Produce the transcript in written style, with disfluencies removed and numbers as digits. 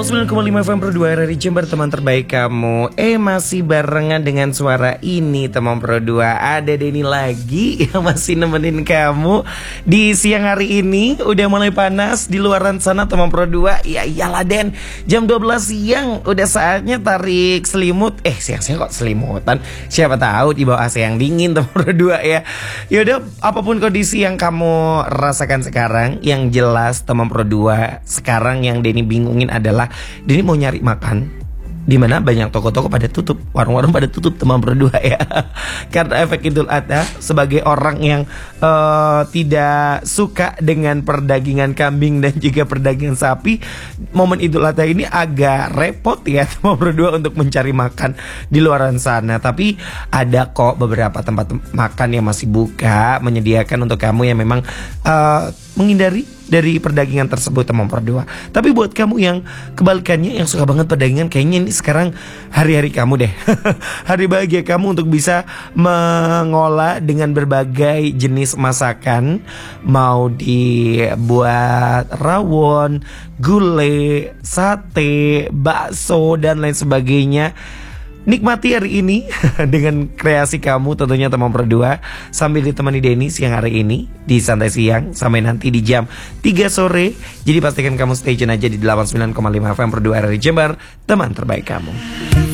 89,5 FM Pro 2 RRI Jember, teman terbaik kamu. Masih barengan dengan suara ini, teman Pro 2. Ada Denny lagi yang masih nemenin kamu di siang hari ini. Udah mulai panas di luaran sana, teman Pro 2. Ya iyalah Den, jam 12 siang udah saatnya tarik selimut. Siang-siang kok selimutan? Siapa tahu di bawah AC yang dingin, teman Pro 2 ya. Yaudah, apapun kondisi yang kamu rasakan sekarang, yang jelas teman Pro 2, sekarang yang Denny bingungin adalah Denny mau nyari makan di mana banyak toko-toko pada tutup, warung-warung pada tutup, teman berdua ya. Karena efek Idul Adha, sebagai orang yang tidak suka dengan perdagingan kambing dan juga perdagingan sapi, momen Idul Adha ini agak repot ya teman berdua untuk mencari makan di luaran sana. Tapi ada kok beberapa tempat makan yang masih buka, menyediakan untuk kamu yang memang menghindari dari perdagingan tersebut, teman berdua. Tapi buat kamu yang kebalikannya, yang suka banget perdagingan, kayaknya ini sekarang hari-hari kamu deh. Hari bahagia kamu untuk bisa mengolah dengan berbagai jenis masakan. Mau dibuat rawon, gulai, sate, bakso, dan lain sebagainya. Nikmati hari ini dengan kreasi kamu tentunya, teman berdua, sambil ditemani Denny siang hari ini di Santai Siang sampai nanti di jam 3 sore. Jadi pastikan kamu stay tune aja di 89,5 FM Pro 2 RRI Jember, teman terbaik kamu.